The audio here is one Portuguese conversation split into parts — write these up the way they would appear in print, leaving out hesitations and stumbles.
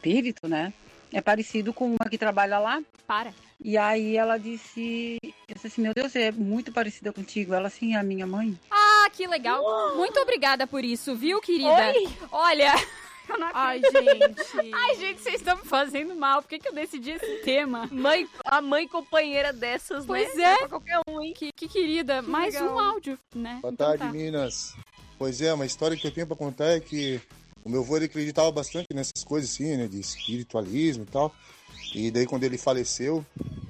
espírito, né? É parecido com uma que trabalha lá. Para. E aí ela disse, eu disse assim, meu Deus, é muito parecida contigo. Ela, sim, é a minha mãe. Ah, que legal. Muito obrigada por isso, viu, querida? Oi. Olha... Ai, gente. Ai, gente, vocês estão me fazendo mal. Por que eu decidi esse tema? A mãe companheira dessas, pois né? É. Pra qualquer um, hein? Que querida. Que mais legal. Um áudio, né? Boa então, tarde, tá. Minas. Pois é, uma história que eu tenho pra contar é que o meu avô, ele acreditava bastante nessas coisas assim, né? De espiritualismo e tal. E daí, quando ele faleceu,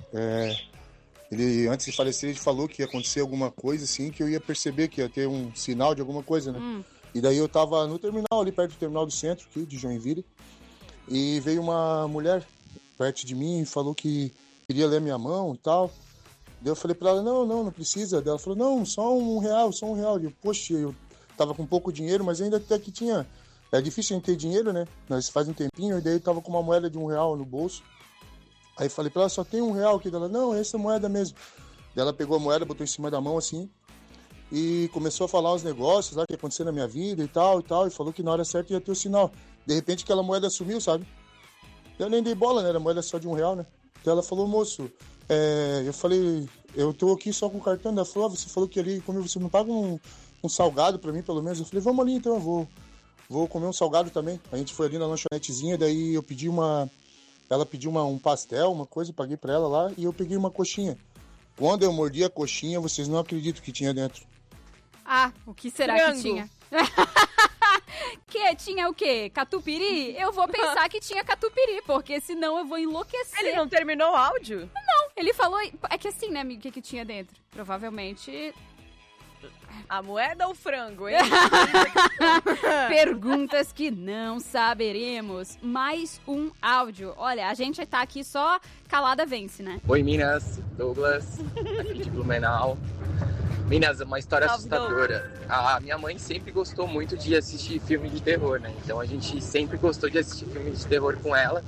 antes de falecer, ele falou que ia acontecer alguma coisa assim, que eu ia perceber que ia ter um sinal de alguma coisa, né? E daí eu tava no terminal, ali perto do terminal do centro, aqui de Joinville, e veio uma mulher perto de mim e falou que queria ler minha mão e tal. Daí eu falei pra ela, não precisa. Daí ela falou, não, só um real. Eu, poxa, eu tava com pouco dinheiro, mas ainda até que tinha... É difícil a gente ter dinheiro, né? Nós faz um tempinho, e daí eu tava com uma moeda de R$1 no bolso. Aí falei pra ela, só tem R$1 aqui. Daí ela, não, é essa moeda mesmo. Daí ela pegou a moeda, botou em cima da mão assim, e começou a falar uns negócios lá que ia acontecer na minha vida e tal, e falou que na hora certa ia ter o sinal. De repente aquela moeda sumiu, sabe? Eu nem dei bola, né? Era moeda só de R$1, né? Então ela falou, moço, eu falei, eu tô aqui só com o cartão. Ela falou, você falou que ali, como você não paga um salgado pra mim, pelo menos. Eu falei, vamos ali então, eu vou comer um salgado também. A gente foi ali na lanchonetezinha, daí eu pedi ela pediu um pastel, uma coisa, paguei pra ela lá, e eu peguei uma coxinha. Quando eu mordi a coxinha, vocês não acreditam o que tinha dentro. Ah, o que será que tinha? Tinha o quê? Catupiry? Eu vou pensar que tinha catupiry, porque senão eu vou enlouquecer. Ele não terminou o áudio? Não, ele falou... É que assim, né, amigo, o que tinha dentro? Provavelmente... A moeda ou o frango, hein? Perguntas que não saberemos. Mais um áudio. Olha, a gente tá aqui só calada vence, né? Oi, Minas. Douglas, aqui de Blumenau. Minas, é uma história assustadora. A minha mãe sempre gostou muito de assistir filme de terror, né? Então a gente sempre gostou de assistir filme de terror com ela.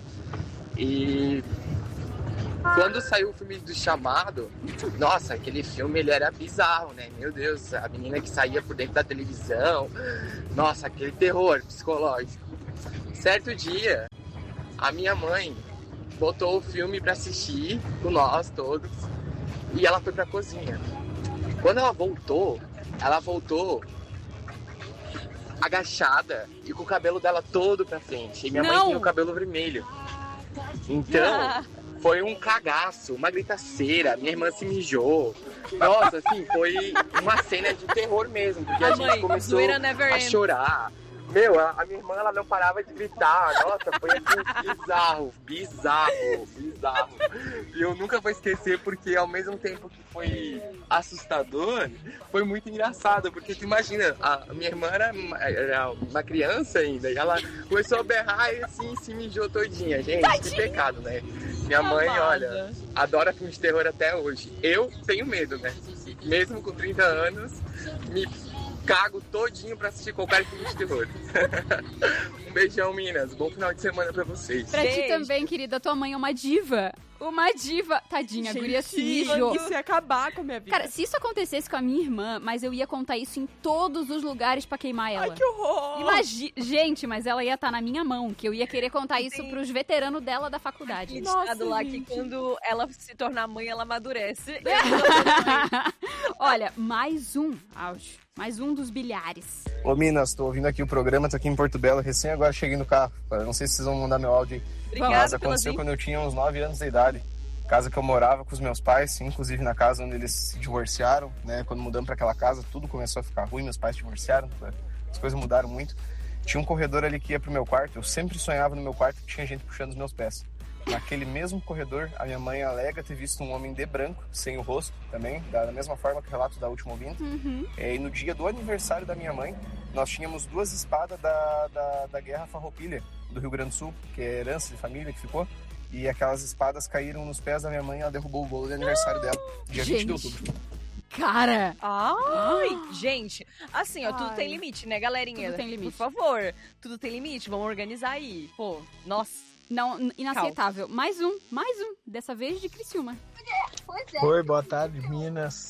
E quando saiu o filme do Chamado, nossa, aquele filme ele era bizarro, né? Meu Deus, a menina que saía por dentro da televisão. Nossa, aquele terror psicológico. Certo dia, a minha mãe botou o filme pra assistir com nós todos e ela foi pra cozinha. Quando ela voltou agachada e com o cabelo dela todo pra frente. E minha mãe tinha o cabelo vermelho. Então, foi um cagaço, uma gritaceira. Minha irmã se mijou. Nossa, assim, foi uma cena de terror mesmo. Porque a gente começou a chorar. Meu, a minha irmã, ela não parava de gritar. Nossa, foi assim, bizarro. E eu nunca vou esquecer, porque ao mesmo tempo que foi assustador, foi muito engraçado. Porque tu imagina, a minha irmã era uma criança ainda, e ela começou a berrar e assim, se mijou todinha. Gente, que pecado, né? Minha mãe, olha, adora filme de terror até hoje. Eu tenho medo, né? Mesmo com 30 anos, me cago todinho pra assistir qualquer filme de terror. Um beijão, Minas. Bom final de semana pra vocês. Pra ti também, querida. Tua mãe é uma diva. Uma diva. Tadinha, a guria se mijou. Isso ia acabar com a minha vida. Cara, se isso acontecesse com a minha irmã, mas eu ia contar isso em todos os lugares pra queimar ela. Ai, que horror! Gente, mas ela ia estar na minha mão, que eu ia querer contar isso pros veteranos dela da faculdade. Nossa, lá que quando ela se tornar mãe, ela amadurece. Olha, mais um áudio. Mais um dos bilhares. Ô Minas, tô ouvindo aqui o programa, tô aqui em Porto Belo, recém agora cheguei no carro. Não sei se vocês vão mandar meu áudio aí. Obrigada. Mas aconteceu quando eu tinha uns 9 anos de idade. Casa que eu morava com os meus pais, inclusive na casa onde eles se divorciaram, né? Quando mudamos para aquela casa, tudo começou a ficar ruim, meus pais se divorciaram, as coisas mudaram muito. Tinha um corredor ali que ia pro meu quarto, eu sempre sonhava no meu quarto que tinha gente puxando os meus pés. Naquele mesmo corredor, a minha mãe alega ter visto um homem de branco, sem o rosto também, da mesma forma que o relato da última ouvinte. E no dia do aniversário da minha mãe, nós tínhamos 2 espadas da Guerra Farroupilha, do Rio Grande do Sul, que é herança de família que ficou. E aquelas espadas caíram nos pés da minha mãe e ela derrubou o bolo de aniversário dela, dia 20 de outubro. Cara! Ai, gente, assim, ó, tudo tem limite, né, galerinha? Tudo tem limite. Por favor, tudo tem limite, vamos organizar aí. Pô, nossa. Não, inaceitável. Mais um. Dessa vez de Criciúma. Oi, boa tarde, Minas.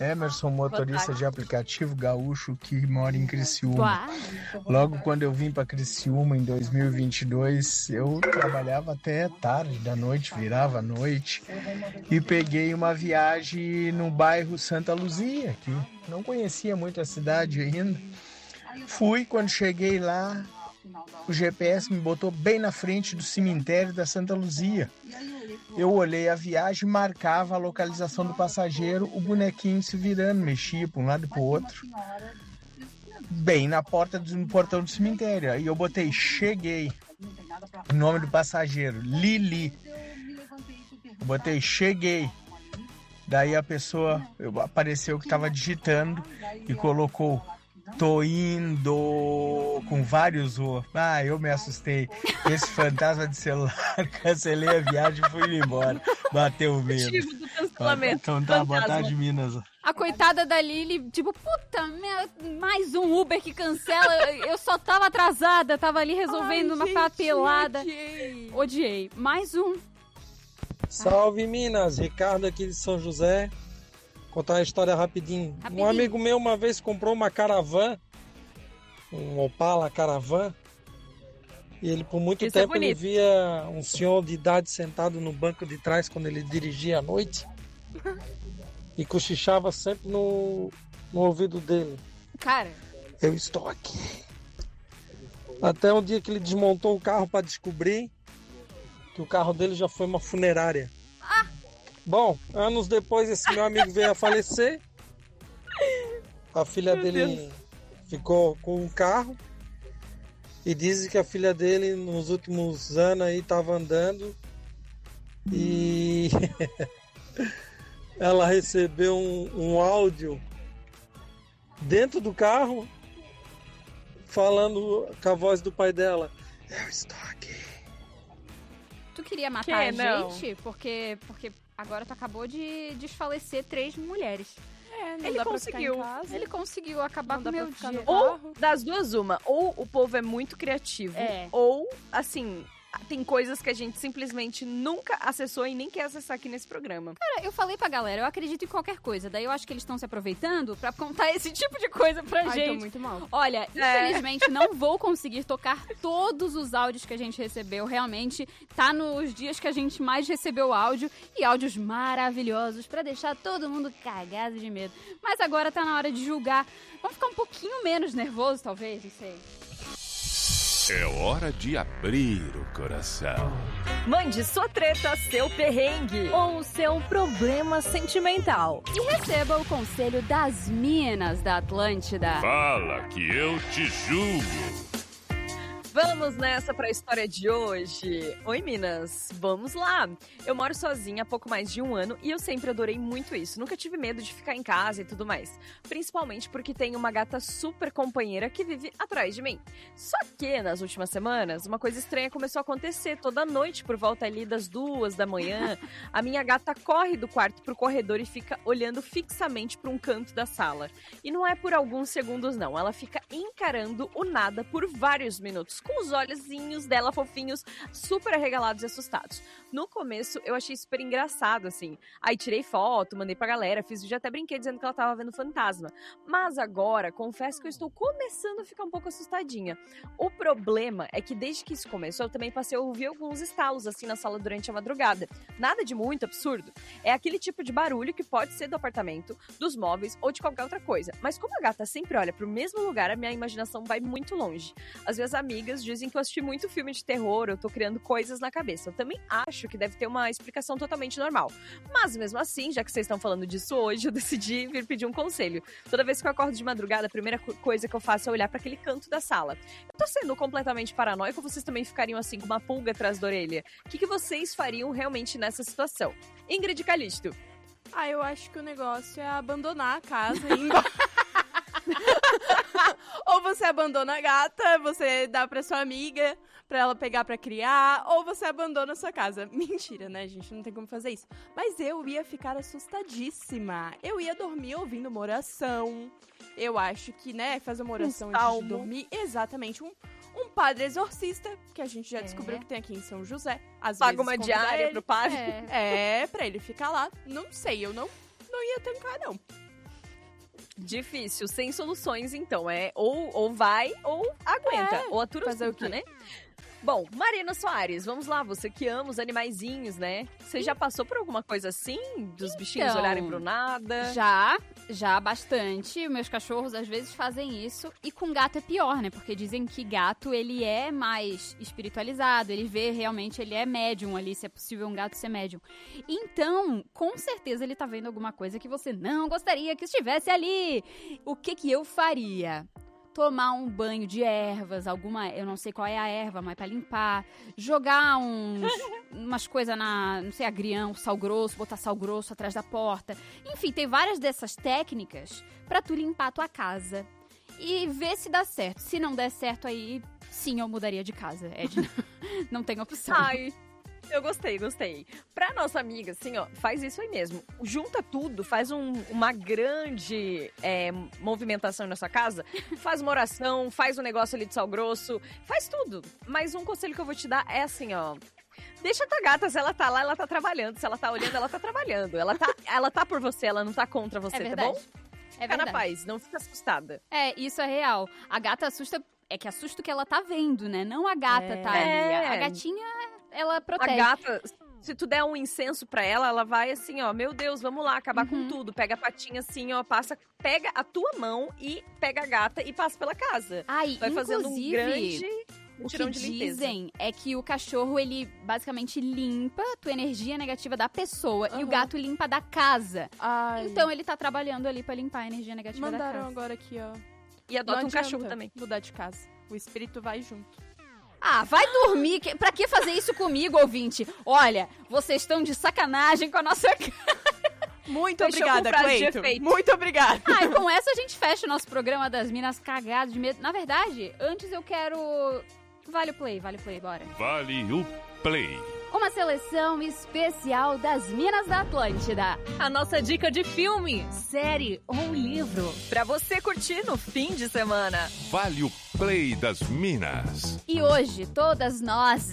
Emerson, motorista de aplicativo gaúcho que mora em Criciúma. Logo quando eu vim para Criciúma em 2022, eu trabalhava até tarde da noite, virava à noite, e peguei uma viagem no bairro Santa Luzia, que não conhecia muito a cidade ainda. Fui, quando cheguei lá, o GPS me botou bem na frente do cemitério da Santa Luzia. Eu olhei a viagem, marcava a localização do passageiro, o bonequinho se virando, mexia para um lado e para o outro, bem na porta no portão do cemitério. Aí eu botei, cheguei, o nome do passageiro, Lili. Eu botei, cheguei. Daí a pessoa apareceu que estava digitando e colocou, tô indo, com vários O. Ah, eu me assustei. Esse fantasma de celular, cancelei a viagem e fui embora. Bateu medo. Motivo do cancelamento. Então tá, boa tarde, Minas. A coitada da Lili, tipo, puta, mais um Uber que cancela. Eu só tava atrasada, tava ali resolvendo uma papelada. Odiei. Mais um. Salve, Minas. Ricardo aqui de São José. Contar uma história rapidinho. Um amigo meu uma vez comprou uma Caravan, um Opala Caravan, e ele por muito tempo ele via um senhor de idade sentado no banco de trás quando ele dirigia à noite e cochichava sempre no ouvido dele. Cara, eu estou aqui. Até um dia que ele desmontou o carro para descobrir que o carro dele já foi uma funerária. Bom, anos depois esse meu amigo veio a falecer. A filha dele ficou com um carro. E dizem que a filha dele nos últimos anos aí estava andando. E ela recebeu um áudio dentro do carro falando com a voz do pai dela. Eu estou aqui. Tu queria matar a gente? Porque agora tu acabou de desfalecer 3 mulheres. Ele conseguiu. Ele conseguiu acabar com o meu dia. Ou das duas uma. Ou o povo é muito criativo. Ou, assim, tem coisas que a gente simplesmente nunca acessou e nem quer acessar aqui nesse programa. Cara, eu falei pra galera, eu acredito em qualquer coisa. Daí eu acho que eles estão se aproveitando pra contar esse tipo de coisa pra gente. Tô muito mal. Olha, infelizmente não vou conseguir tocar todos os áudios que a gente recebeu. Realmente tá nos dias que a gente mais recebeu áudio. E áudios maravilhosos pra deixar todo mundo cagado de medo. Mas agora tá na hora de julgar. Vamos ficar um pouquinho menos nervoso, talvez, não sei. É hora de abrir o coração. Mande sua treta, seu perrengue ou seu problema sentimental. E receba o conselho das Minas da Atlântida. Fala que eu te julgo. Vamos nessa pra história de hoje. Oi, Minas. Vamos lá. Eu moro sozinha há pouco mais de 1 ano e eu sempre adorei muito isso. Nunca tive medo de ficar em casa e tudo mais. Principalmente porque tenho uma gata super companheira que vive atrás de mim. Só que, nas últimas semanas, uma coisa estranha começou a acontecer. Toda noite, por volta ali das 2 da manhã, a minha gata corre do quarto pro corredor e fica olhando fixamente pra um canto da sala. E não é por alguns segundos, não. Ela fica encarando o nada por vários minutos, com os olhozinhos dela fofinhos, super arregalados e assustados. No começo, eu achei super engraçado, assim. Aí tirei foto, mandei pra galera, fiz vídeo, até brinquei dizendo que ela tava vendo fantasma. Mas agora, confesso que eu estou começando a ficar um pouco assustadinha. O problema é que desde que isso começou, eu também passei a ouvir alguns estalos, assim, na sala durante a madrugada. Nada de muito absurdo. É aquele tipo de barulho que pode ser do apartamento, dos móveis ou de qualquer outra coisa. Mas como a gata sempre olha pro mesmo lugar, a minha imaginação vai muito longe. Às vezes amigas dizem que eu assisti muito filme de terror, eu tô criando coisas na cabeça. Eu também acho que deve ter uma explicação totalmente normal. Mas mesmo assim, já que vocês estão falando disso hoje, eu decidi vir pedir um conselho. Toda vez que eu acordo de madrugada, a primeira coisa que eu faço é olhar pra aquele canto da sala. Eu tô sendo completamente paranoica ou vocês também ficariam assim com uma pulga atrás da orelha? O que vocês fariam realmente nessa situação? Ingrid Calixto. Eu acho que o negócio é abandonar a casa e ir embora. Ou você abandona a gata, você dá pra sua amiga, pra ela pegar pra criar, ou você abandona a sua casa. Mentira, né, gente? Não tem como fazer isso. Mas eu ia ficar assustadíssima. Eu ia dormir ouvindo uma oração. Eu acho que, né, fazer uma oração antes de dormir. Exatamente, um padre exorcista, que a gente já descobriu que tem aqui em São José. Às Paga vezes uma diária pro padre. Pra ele ficar lá. Não sei, eu não ia tancar, não. Difícil, sem soluções, então. Ou vai ou aguenta. Ou atura fazer o quê? né? Bom, Marina Soares, vamos lá. Você que ama os animaizinhos, né? Você já passou por alguma coisa assim? Dos bichinhos olharem pro nada? Já bastante. Meus cachorros às vezes fazem isso. E com gato é pior, né? Porque dizem que gato, ele é mais espiritualizado. Ele vê realmente, ele é médium ali, se é possível um gato ser médium. Então, com certeza ele tá vendo alguma coisa que você não gostaria que estivesse ali. O que eu faria? Tomar um banho de ervas, eu não sei qual é a erva, mas pra limpar. Jogar umas coisas não sei, agrião, sal grosso, botar sal grosso atrás da porta. Enfim, tem várias dessas técnicas pra tu limpar a tua casa. E ver se dá certo. Se não der certo, aí sim eu mudaria de casa, Edna. Não tem opção. Ai, eu gostei. Pra nossa amiga, assim, ó, faz isso aí mesmo. Junta tudo, faz uma grande movimentação na sua casa. Faz uma oração, faz um negócio ali de sal grosso, faz tudo. Mas um conselho que eu vou te dar é assim, ó. Deixa a tua gata, se ela tá lá, ela tá trabalhando. Se ela tá olhando, ela tá trabalhando. Ela tá por você, ela não tá contra você, tá bom? Fica na paz, não fica assustada. Isso é real. A gata assusta, que assusta o que ela tá vendo, né? Não a gata tá ali. A gatinha, ela protege. A gata, se tu der um incenso pra ela, ela vai assim, ó, meu Deus, vamos lá, acabar com tudo. Pega a patinha assim, ó, pega a tua mão e pega a gata e passa pela casa. Vai fazendo um grande... O que dizem é que o cachorro, ele basicamente limpa a tua energia negativa da pessoa e o gato limpa da casa. Então ele tá trabalhando ali pra limpar a energia negativa da casa. Mandaram agora aqui, ó. E adota um cachorro também. Mudar de casa. O espírito vai junto. Vai dormir. Pra que fazer isso comigo, ouvinte? Olha, vocês estão de sacanagem com a nossa cara. Muito obrigada, Cleito. Muito obrigada. E com essa a gente fecha o nosso programa das Minas cagadas de medo. Na verdade, antes eu quero... Vale o play, bora. Vale o play. Uma seleção especial das Minas da Atlântida. A nossa dica de filme, série ou livro pra você curtir no fim de semana. Vale o play das Minas. E hoje, todas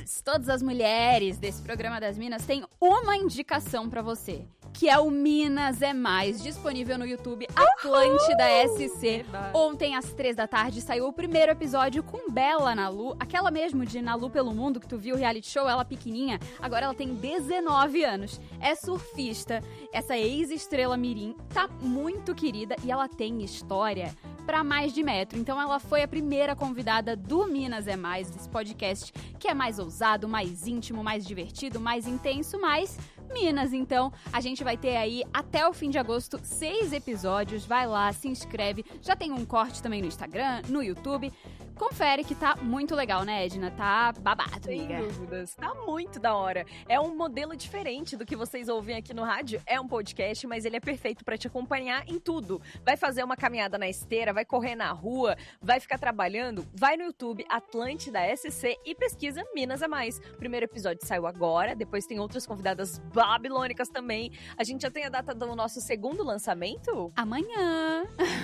as mulheres desse programa das Minas têm uma indicação pra você, que é o Minas é Mais, disponível no YouTube Atlântida SC. Ontem, às 15h, saiu o primeiro episódio com Bela Nalu, aquela mesmo de Nalu pelo Mundo, que tu viu o reality show, ela pequenininha. Agora ela tem 19 anos, é surfista, essa ex-estrela mirim, tá muito querida e ela tem história pra mais de metro. Então ela foi a primeira convidada do Minas é Mais, desse podcast, que é mais ousado, mais íntimo, mais divertido, mais intenso, mais Minas. Então a gente vai ter aí até o fim de agosto 6 episódios. Vai lá, se inscreve. Já tem um corte também no Instagram, no YouTube. Confere que tá muito legal, né, Edna? Tá babado, amiga. Sem dúvidas. Tá muito da hora. É um modelo diferente do que vocês ouvem aqui no rádio. É um podcast, mas ele é perfeito pra te acompanhar em tudo. Vai fazer uma caminhada na esteira, vai correr na rua, vai ficar trabalhando, vai no YouTube Atlântida SC e pesquisa Minas é Mais. O primeiro episódio saiu agora, depois tem outras convidadas babilônicas também. A gente já tem a data do nosso segundo lançamento? Amanhã.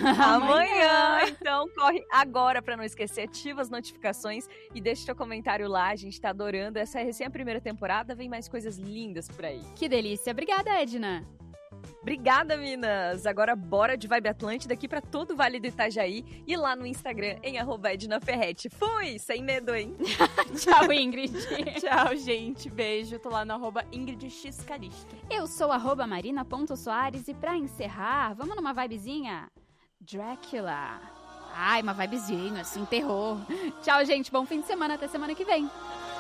Então corre agora pra não esquecer. Ativa as notificações e deixa teu comentário lá, a gente tá adorando. Essa é recém a primeira temporada, vem mais coisas lindas por aí. Que delícia. Obrigada, Edna. Obrigada, Minas. Agora bora de Vibe Atlântida aqui pra todo o Vale do Itajaí e lá no Instagram em @EdnaFerretti. Fui! Sem medo, hein? Tchau, Ingrid. Tchau, gente. Beijo. Tô lá no @IngridXCalisto. Eu sou @marina.soares e pra encerrar, vamos numa vibezinha? Drácula. Ai, uma vibezinha, assim, terror. Tchau, gente. Bom fim de semana. Até semana que vem.